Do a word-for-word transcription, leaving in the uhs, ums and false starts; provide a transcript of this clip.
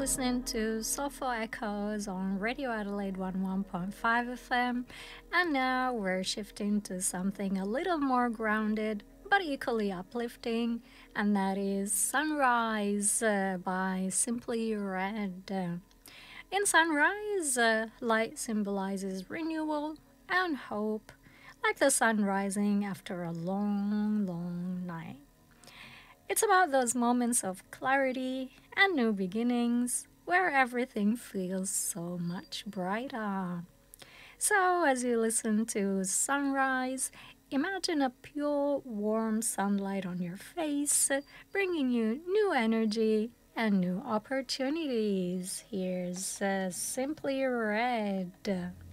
listening to Soulful Echoes on Radio Adelaide one oh one point five F M, and now we're shifting to something a little more grounded but equally uplifting, and that is Sunrise uh, by Simply Red. In sunrise, uh, light symbolizes renewal and hope, like the sun rising after a long, long night. It's about those moments of clarity and new beginnings where everything feels so much brighter. So, as you listen to sunrise, imagine a pure, warm sunlight on your face, bringing you new energy and new opportunities. Here's uh, Simply Red.